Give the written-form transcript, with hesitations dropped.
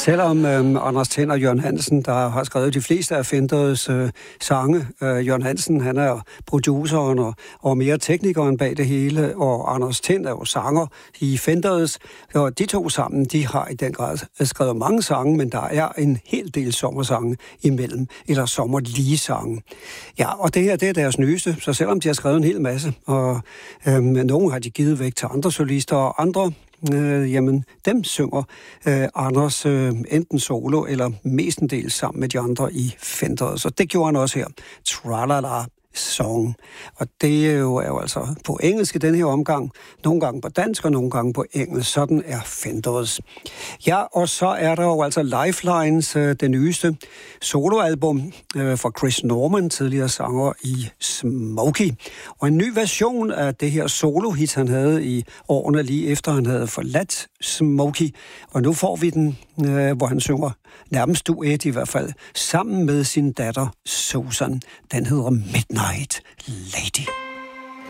Selvom Anders Tind og Jørgen Hansen, der har skrevet de fleste af Fenders sange. Jørgen Hansen, han er produceren og mere teknikeren bag det hele, og Anders Tind er jo sanger i Fenders. Og de to sammen, de har i den grad skrevet mange sange, men der er en hel del sommersange imellem, eller sommerlige sange. Ja, og det her, det er deres nyeste, så selvom de har skrevet en hel masse, og nogle har de givet væk til andre solister, og andre jamen, dem synger Anders enten solo eller mestendels sammen med de andre i Fenders. Så det gjorde han også her. Tralala Song. Og det er jo altså på engelsk i den her omgang. Nogle gange på dansk og nogle gange på engelsk. Sådan er Fenders. Ja, og så er der jo altså Lifelines, det nyeste soloalbum fra Chris Norman, tidligere sanger i Smokey. Og en ny version af det her solohit, han havde i årene lige efter, han havde forladt Smokey. Og nu får vi den, hvor han synger nærmest duet i hvert fald, sammen med sin datter Susan. Den hedder Midnight Lady.